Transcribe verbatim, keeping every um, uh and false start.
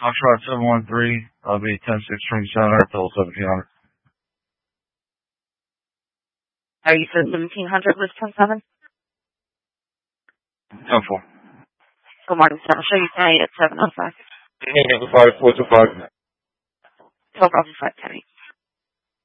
Foxtrot seven one three, I'll be ten six twenty seven, or till seventeen hundred. Are you said seventeen hundred was ten seven? ten four. Good morning, sir. I'll show you tonight at seven oh five. five four two five. twelve oh five, ten eight.